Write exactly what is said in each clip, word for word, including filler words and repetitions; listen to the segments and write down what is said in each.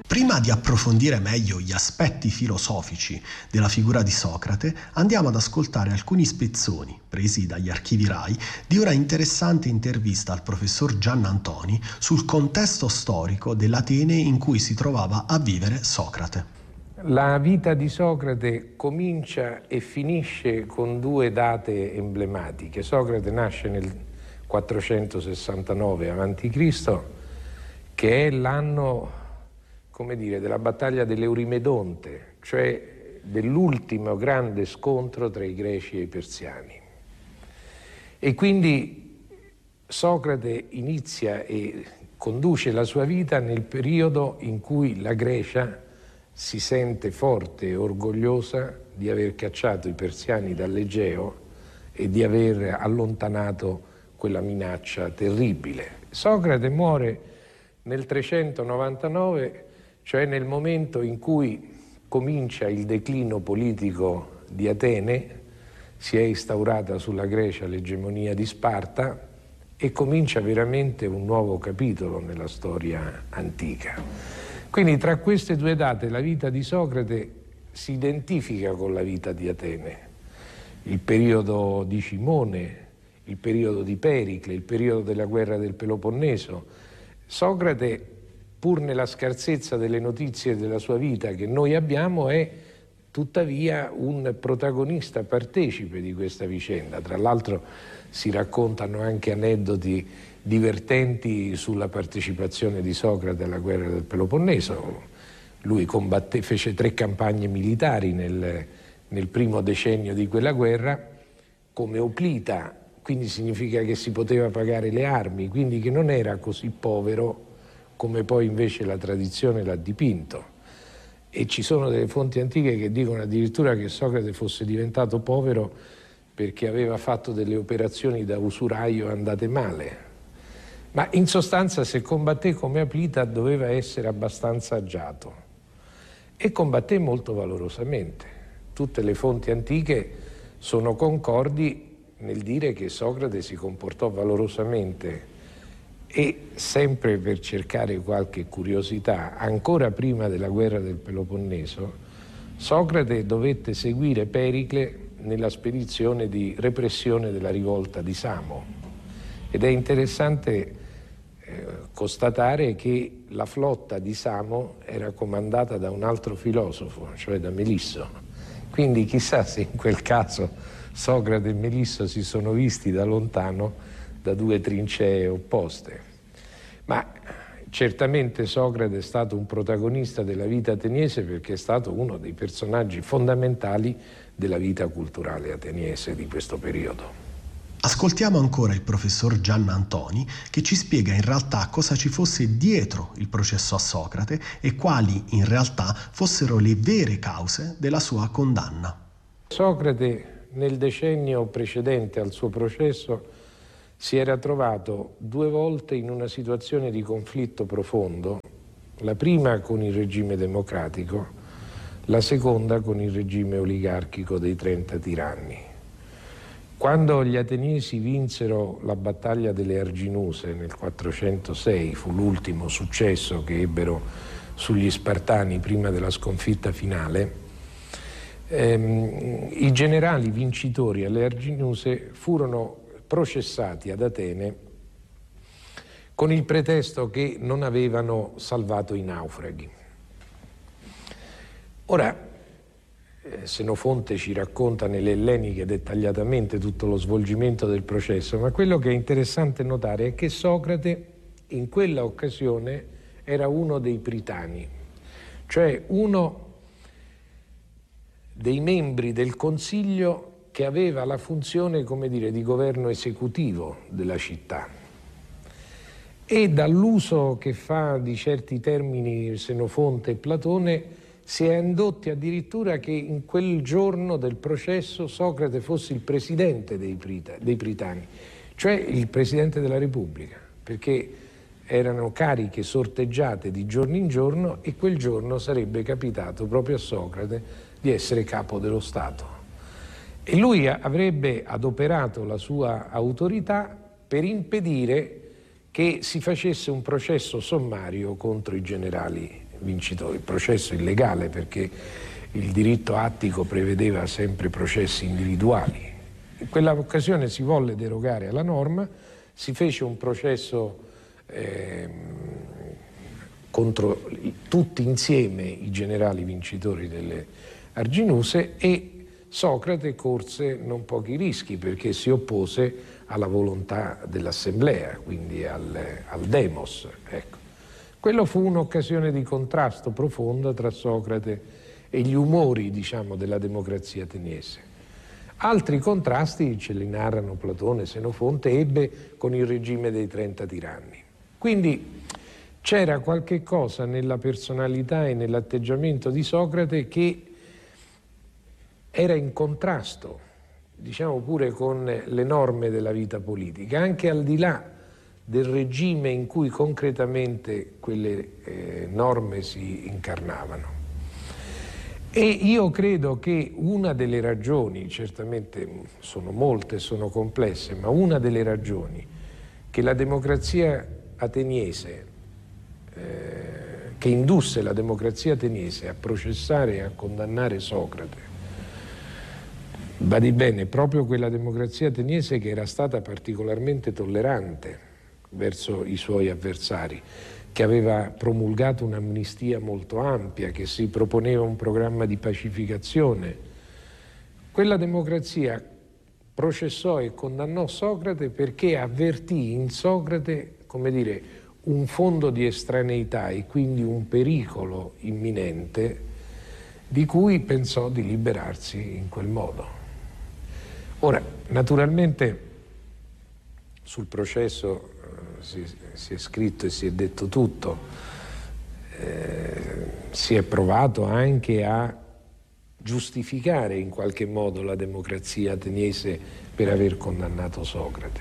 Prima di approfondire meglio gli aspetti filosofici della figura di Socrate, andiamo ad ascoltare alcuni spezzoni, presi dagli archivi RAI, di una interessante intervista al professor Giannantoni sul contesto storico dell'Atene in cui si trovava a vivere Socrate. La vita di Socrate comincia e finisce con due date emblematiche. Socrate nasce nel quattrocentosessantanove avanti Cristo, che è l'anno, come dire, della battaglia dell'Eurimedonte, cioè dell'ultimo grande scontro tra i greci e i persiani. E quindi Socrate inizia e conduce la sua vita nel periodo in cui la Grecia si sente forte e orgogliosa di aver cacciato i persiani dall'Egeo e di aver allontanato quella minaccia terribile. Socrate muore nel trecentonovantanove, cioè nel momento in cui comincia il declino politico di Atene, si è instaurata sulla Grecia l'egemonia di Sparta e comincia veramente un nuovo capitolo nella storia antica. Quindi tra queste due date la vita di Socrate si identifica con la vita di Atene. Il periodo di Cimone, il periodo di Pericle, il periodo della guerra del Peloponneso. Socrate, pur nella scarsezza delle notizie della sua vita che noi abbiamo, è tuttavia un protagonista partecipe di questa vicenda. Tra l'altro si raccontano anche aneddoti divertenti sulla partecipazione di Socrate alla guerra del Peloponneso. Lui combatté, fece tre campagne militari nel, nel primo decennio di quella guerra come oplita, quindi significa che si poteva pagare le armi, quindi che non era così povero come poi invece la tradizione l'ha dipinto. E ci sono delle fonti antiche che dicono addirittura che Socrate fosse diventato povero perché aveva fatto delle operazioni da usuraio andate male. Ma in sostanza, se combatté come Aplita, doveva essere abbastanza agiato. E combatté molto valorosamente. Tutte le fonti antiche sono concordi nel dire che Socrate si comportò valorosamente e, sempre per cercare qualche curiosità, ancora prima della guerra del Peloponneso, Socrate dovette seguire Pericle nella spedizione di repressione della rivolta di Samo. Ed è interessante constatare che la flotta di Samo era comandata da un altro filosofo, cioè da Melisso. Quindi chissà se in quel caso Socrate e Melisso si sono visti da lontano da due trincee opposte. Ma certamente Socrate è stato un protagonista della vita ateniese perché è stato uno dei personaggi fondamentali della vita culturale ateniese di questo periodo. Ascoltiamo ancora il professor Giannantoni che ci spiega in realtà cosa ci fosse dietro il processo a Socrate e quali in realtà fossero le vere cause della sua condanna. Socrate nel decennio precedente al suo processo si era trovato due volte in una situazione di conflitto profondo, la prima con il regime democratico, la seconda con il regime oligarchico dei trenta tiranni. Quando gli ateniesi vinsero la battaglia delle Arginuse nel quattrocentosei, fu l'ultimo successo che ebbero sugli Spartani prima della sconfitta finale, ehm, i generali vincitori alle Arginuse furono processati ad Atene con il pretesto che non avevano salvato i naufraghi. Ora, Senofonte ci racconta nelle Elleniche dettagliatamente tutto lo svolgimento del processo, ma quello che è interessante notare è che Socrate in quella occasione era uno dei pritani, cioè uno dei membri del Consiglio che aveva la funzione, come dire, di governo esecutivo della città. E dall'uso che fa di certi termini Senofonte e Platone si è indotti addirittura che in quel giorno del processo Socrate fosse il presidente dei, Prita, dei Pritani, cioè il presidente della Repubblica, perché erano cariche sorteggiate di giorno in giorno e quel giorno sarebbe capitato proprio a Socrate di essere capo dello Stato. E lui avrebbe adoperato la sua autorità per impedire che si facesse un processo sommario contro i generali vincitori. Il processo illegale, perché il diritto attico prevedeva sempre processi individuali. In quella occasione si volle derogare alla norma, si fece un processo eh, contro tutti insieme i generali vincitori delle Arginuse, e Socrate corse non pochi rischi perché si oppose alla volontà dell'assemblea, quindi al, al demos. Ecco. Quello fu un'occasione di contrasto profondo tra Socrate e gli umori, diciamo, della democrazia ateniese. Altri contrasti, ce li narrano Platone e Senofonte, ebbe con il regime dei trenta tiranni. Quindi c'era qualche cosa nella personalità e nell'atteggiamento di Socrate che era in contrasto, diciamo pure con le norme della vita politica, anche al di là del regime in cui concretamente quelle eh, norme si incarnavano. E io credo che una delle ragioni, certamente sono molte, sono complesse, ma una delle ragioni che la democrazia ateniese, eh, che indusse la democrazia ateniese a processare e a condannare Socrate, badi bene, proprio quella democrazia ateniese che era stata particolarmente tollerante verso i suoi avversari, che aveva promulgato un'amnistia molto ampia, che si proponeva un programma di pacificazione. Quella democrazia processò e condannò Socrate perché avvertì in Socrate, come dire, un fondo di estraneità e quindi un pericolo imminente di cui pensò di liberarsi in quel modo. Ora, naturalmente sul processo eh, si, si è scritto e si è detto tutto, eh, si è provato anche a giustificare in qualche modo la democrazia ateniese per aver condannato Socrate.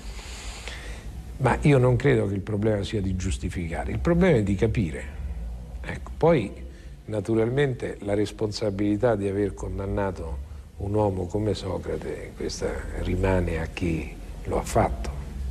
Ma io non credo che il problema sia di giustificare, il problema è di capire. Ecco, poi naturalmente la responsabilità di aver condannato un uomo come Socrate, questa rimane a chi lo ha fatto.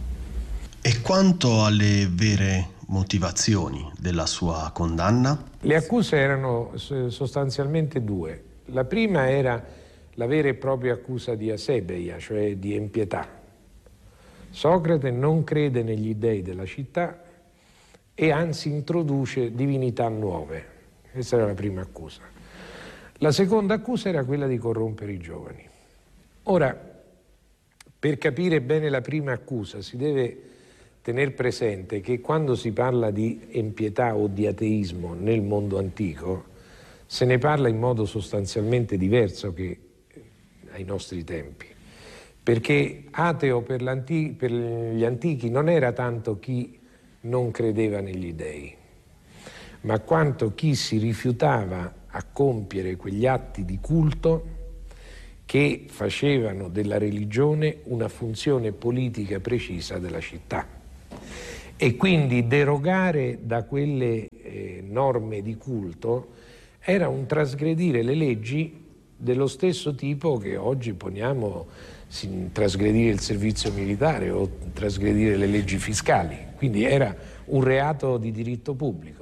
E quanto alle vere motivazioni della sua condanna? Le accuse erano sostanzialmente due. La prima era la vera e propria accusa di asebeia, cioè di empietà. Socrate non crede negli dei della città e anzi introduce divinità nuove. Questa era la prima accusa. La seconda accusa era quella di corrompere i giovani. Ora, per capire bene la prima accusa si deve tener presente che quando si parla di empietà o di ateismo nel mondo antico se ne parla in modo sostanzialmente diverso che ai nostri tempi, perché ateo per, per gli antichi non era tanto chi non credeva negli dei, ma quanto chi si rifiutava a compiere quegli atti di culto che facevano della religione una funzione politica precisa della città. E quindi derogare da quelle eh, norme di culto era un trasgredire le leggi dello stesso tipo che oggi poniamo sin, trasgredire il servizio militare o trasgredire le leggi fiscali. Quindi era un reato di diritto pubblico.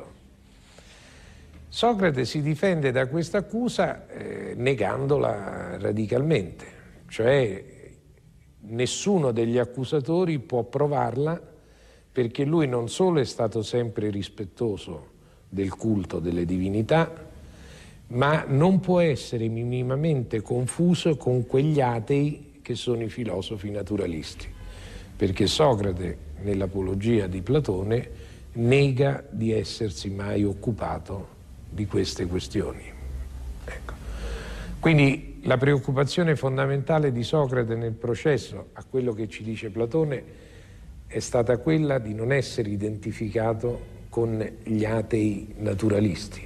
Socrate si difende da questa accusa eh, negandola radicalmente, cioè nessuno degli accusatori può provarla perché lui non solo è stato sempre rispettoso del culto delle divinità, ma non può essere minimamente confuso con quegli atei che sono i filosofi naturalisti, perché Socrate, nell'Apologia di Platone, nega di essersi mai occupato di queste questioni. Ecco. Quindi la preoccupazione fondamentale di Socrate nel processo, a quello che ci dice Platone, è stata quella di non essere identificato con gli atei naturalisti.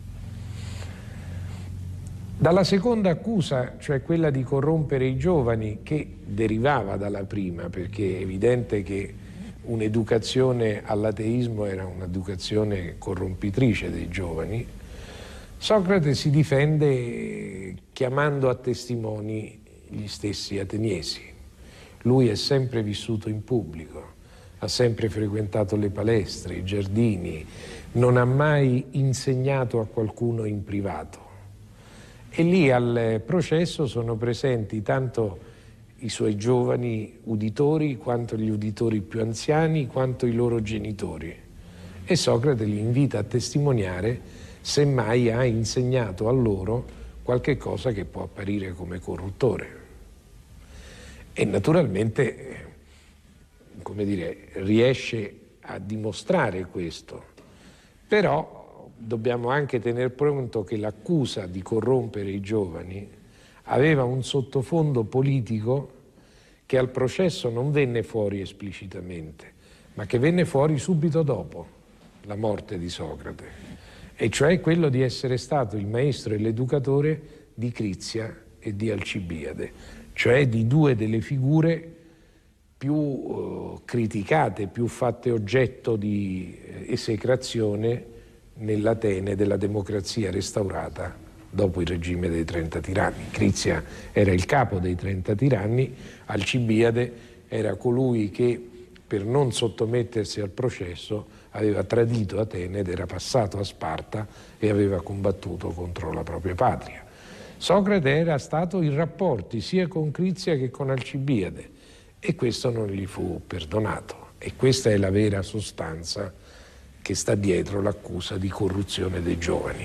Dalla seconda accusa, cioè quella di corrompere i giovani, che derivava dalla prima, perché è evidente che un'educazione all'ateismo era un'educazione corrompitrice dei giovani, Socrate si difende chiamando a testimoni gli stessi ateniesi. Lui è sempre vissuto in pubblico, ha sempre frequentato le palestre, i giardini, non ha mai insegnato a qualcuno in privato. E lì al processo sono presenti tanto i suoi giovani uditori, quanto gli uditori più anziani, quanto i loro genitori. E Socrate li invita a testimoniare se mai ha insegnato a loro qualche cosa che può apparire come corruttore. E naturalmente, come dire, riesce a dimostrare questo. Però dobbiamo anche tener pronto che l'accusa di corrompere i giovani aveva un sottofondo politico che al processo non venne fuori esplicitamente, ma che venne fuori subito dopo la morte di Socrate, e cioè quello di essere stato il maestro e l'educatore di Crizia e di Alcibiade, cioè di due delle figure più eh, criticate, più fatte oggetto di eh, esecrazione nell'Atene della democrazia restaurata dopo il regime dei trenta tiranni. Crizia era il capo dei trenta tiranni, Alcibiade era colui che per non sottomettersi al processo aveva tradito Atene ed era passato a Sparta e aveva combattuto contro la propria patria. Socrate era stato in rapporti sia con Crizia che con Alcibiade e questo non gli fu perdonato, e questa è la vera sostanza che sta dietro l'accusa di corruzione dei giovani.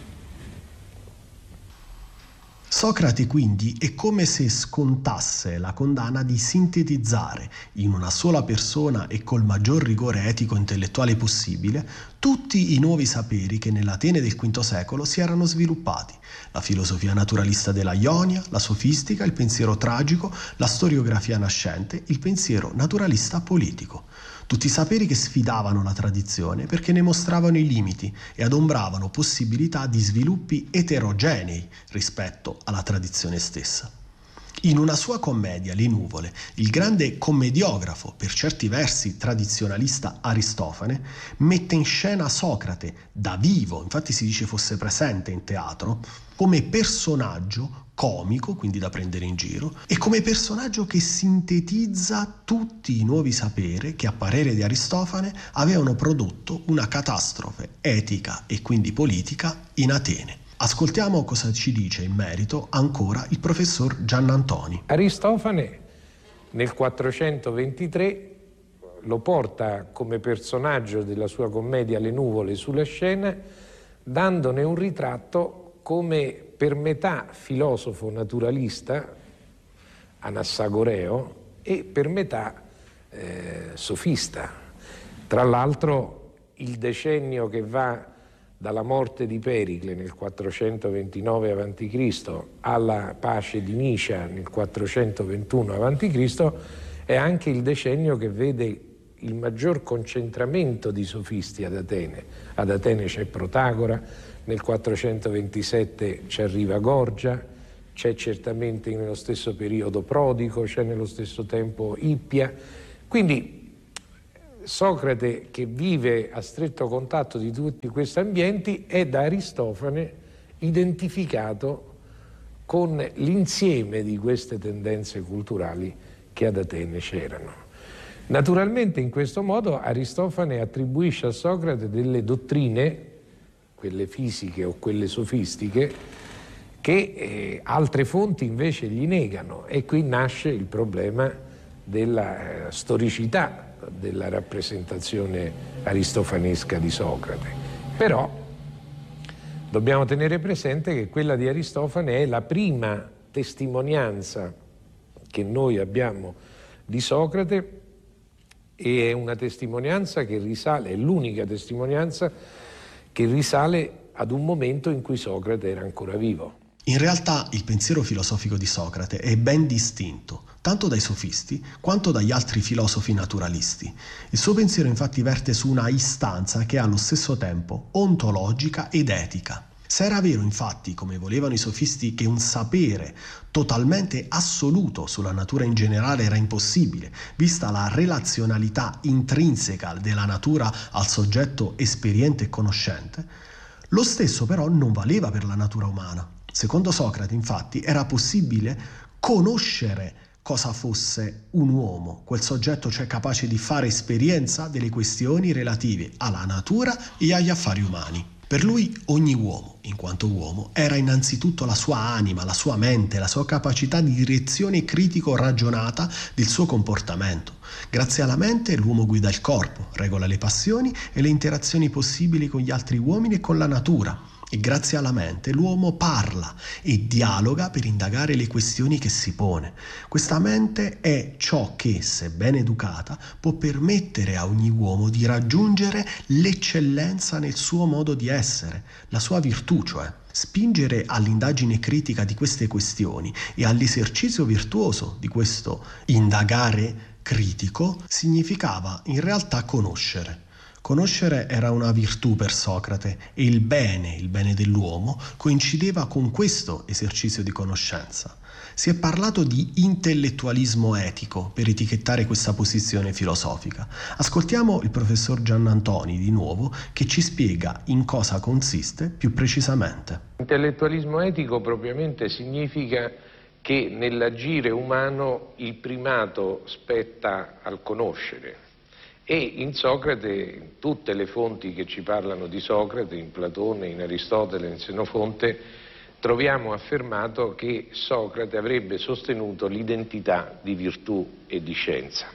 Socrate quindi è come se scontasse la condanna di sintetizzare in una sola persona e col maggior rigore etico-intellettuale possibile tutti i nuovi saperi che nell'Atene del quinto secolo si erano sviluppati: la filosofia naturalista della Ionia, la sofistica, il pensiero tragico, la storiografia nascente, il pensiero naturalista politico. Tutti saperi che sfidavano la tradizione perché ne mostravano i limiti e adombravano possibilità di sviluppi eterogenei rispetto alla tradizione stessa. In una sua commedia, Le nuvole, il grande commediografo, per certi versi tradizionalista Aristofane, mette in scena Socrate da vivo, infatti si dice fosse presente in teatro, come personaggio comico, quindi da prendere in giro, e come personaggio che sintetizza tutti i nuovi saperi che, a parere di Aristofane, avevano prodotto una catastrofe etica e quindi politica in Atene. Ascoltiamo cosa ci dice in merito ancora il professor Giannantoni. Aristofane nel quattrocentoventitré lo porta come personaggio della sua commedia Le nuvole sulla scena, dandone un ritratto come per metà filosofo naturalista, Anassagoreo, e per metà eh, sofista. Tra l'altro il decennio che va dalla morte di Pericle nel quattrocentoventinove avanti Cristo alla pace di Nicea nel quattrocentoventuno avanti Cristo è anche il decennio che vede il maggior concentramento di sofisti ad Atene. Ad Atene c'è Protagora, nel quattrocentoventisette ci arriva Gorgia, c'è certamente nello stesso periodo Prodico, c'è nello stesso tempo Ippia. Quindi Socrate, che vive a stretto contatto di tutti questi ambienti, è da Aristofane identificato con l'insieme di queste tendenze culturali che ad Atene c'erano. Naturalmente in questo modo Aristofane attribuisce a Socrate delle dottrine, quelle fisiche o quelle sofistiche, che eh, altre fonti invece gli negano, e qui nasce il problema della eh, storicità della rappresentazione aristofanesca di Socrate. Però dobbiamo tenere presente che quella di Aristofane è la prima testimonianza che noi abbiamo di Socrate, e è una testimonianza che risale, è l'unica testimonianza che risale ad un momento in cui Socrate era ancora vivo. In realtà il pensiero filosofico di Socrate è ben distinto, tanto dai sofisti quanto dagli altri filosofi naturalisti. Il suo pensiero infatti verte su una istanza che è allo stesso tempo ontologica ed etica. Se era vero infatti, come volevano i sofisti, che un sapere totalmente assoluto sulla natura in generale era impossibile, vista la relazionalità intrinseca della natura al soggetto esperiente e conoscente, lo stesso però non valeva per la natura umana. Secondo Socrate, infatti, era possibile conoscere cosa fosse un uomo, quel soggetto cioè capace di fare esperienza delle questioni relative alla natura e agli affari umani. Per lui ogni uomo, in quanto uomo, era innanzitutto la sua anima, la sua mente, la sua capacità di direzione critico-ragionata del suo comportamento. Grazie alla mente l'uomo guida il corpo, regola le passioni e le interazioni possibili con gli altri uomini e con la natura. E grazie alla mente l'uomo parla e dialoga per indagare le questioni che si pone. Questa mente è ciò che, se ben educata, può permettere a ogni uomo di raggiungere l'eccellenza nel suo modo di essere, la sua virtù, cioè. Spingere all'indagine critica di queste questioni e all'esercizio virtuoso di questo indagare critico significava in realtà conoscere. Conoscere era una virtù per Socrate e il bene, il bene dell'uomo, coincideva con questo esercizio di conoscenza. Si è parlato di intellettualismo etico per etichettare questa posizione filosofica. Ascoltiamo il professor Giannantoni di nuovo che ci spiega in cosa consiste più precisamente. Intellettualismo etico propriamente significa che nell'agire umano il primato spetta al conoscere. E in Socrate, in tutte le fonti che ci parlano di Socrate, in Platone, in Aristotele, in Senofonte, troviamo affermato che Socrate avrebbe sostenuto l'identità di virtù e di scienza.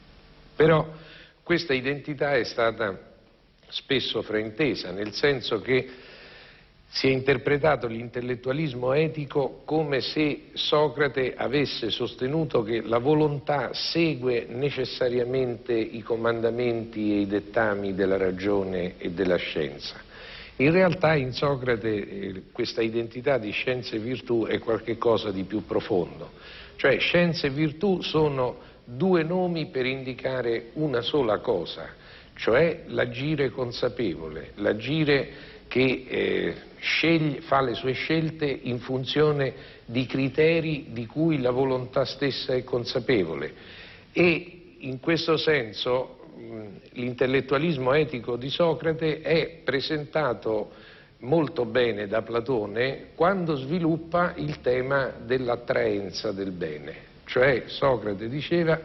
Però questa identità è stata spesso fraintesa, nel senso che si è interpretato l'intellettualismo etico come se Socrate avesse sostenuto che la volontà segue necessariamente i comandamenti e i dettami della ragione e della scienza. In realtà in Socrate eh, questa identità di scienza e virtù è qualcosa di più profondo, cioè scienza e virtù sono due nomi per indicare una sola cosa, cioè l'agire consapevole, l'agire che eh, sceglie, fa le sue scelte in funzione di criteri di cui la volontà stessa è consapevole. E in questo senso mh, l'intellettualismo etico di Socrate è presentato molto bene da Platone quando sviluppa il tema dell'attraenza del bene. Cioè Socrate diceva: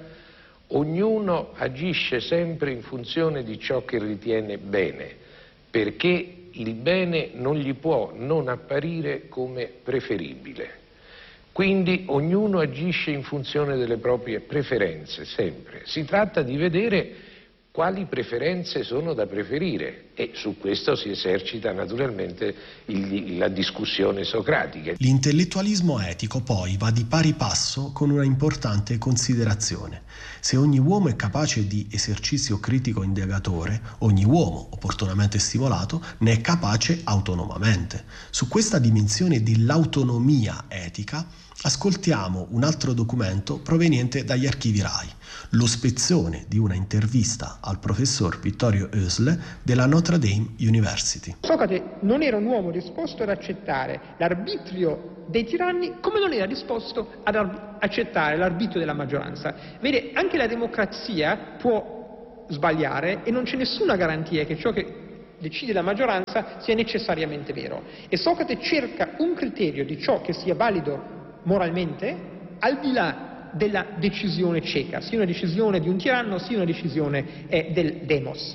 ognuno agisce sempre in funzione di ciò che ritiene bene, perché il bene non gli può non apparire come preferibile. Quindi ognuno agisce in funzione delle proprie preferenze, sempre. Si tratta di vedere quali preferenze sono da preferire e su questo si esercita naturalmente il, la discussione socratica. L'intellettualismo etico poi va di pari passo con una importante considerazione. Se ogni uomo è capace di esercizio critico indagatore, ogni uomo, opportunamente stimolato, ne è capace autonomamente. Su questa dimensione dell'autonomia etica ascoltiamo un altro documento proveniente dagli archivi RAI, lo spezzone di una intervista al professor Vittorio Oesle della Notre Dame University. Socrate non era un uomo disposto ad accettare l'arbitrio dei tiranni come non era disposto ad ar- accettare l'arbitrio della maggioranza. Vede, anche la democrazia può sbagliare e non c'è nessuna garanzia che ciò che decide la maggioranza sia necessariamente vero. E Socrate cerca un criterio di ciò che sia valido moralmente al di là della decisione cieca, sia una decisione di un tiranno sia una decisione eh, del demos.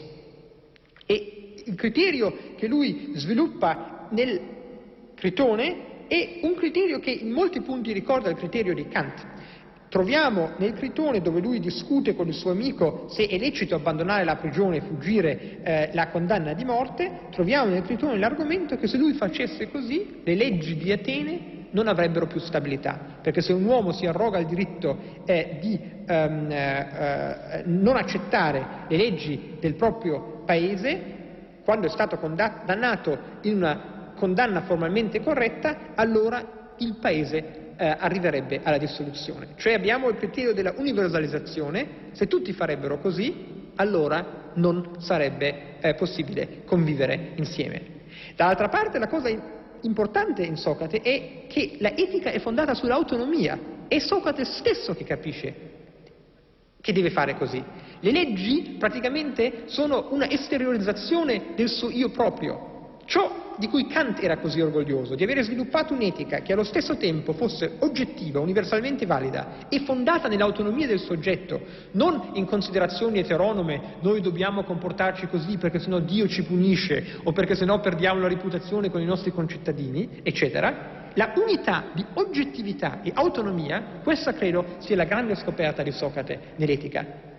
E il criterio che lui sviluppa nel Critone è un criterio che in molti punti ricorda il criterio di Kant. Troviamo nel Critone, dove lui discute con il suo amico se è lecito abbandonare la prigione e fuggire eh, la condanna di morte, troviamo nel Critone l'argomento che se lui facesse così le leggi di Atene non avrebbero più stabilità, perché se un uomo si arroga il diritto eh, di ehm, eh, non accettare le leggi del proprio paese, quando è stato condannato in una condanna formalmente corretta, allora il paese eh, arriverebbe alla dissoluzione. Cioè abbiamo il criterio della universalizzazione: se tutti farebbero così, allora non sarebbe eh, possibile convivere insieme. Dall'altra parte la cosa importante in Socrate è che la etica è fondata sull'autonomia, è Socrate stesso che capisce che deve fare così. Le leggi praticamente sono una esteriorizzazione del suo io proprio. Ciò di cui Kant era così orgoglioso, di avere sviluppato un'etica che allo stesso tempo fosse oggettiva, universalmente valida e fondata nell'autonomia del soggetto, non in considerazioni eteronome, noi dobbiamo comportarci così perché sennò Dio ci punisce o perché sennò perdiamo la reputazione con i nostri concittadini, eccetera. La unità di oggettività e autonomia, questa credo sia la grande scoperta di Socrate nell'etica.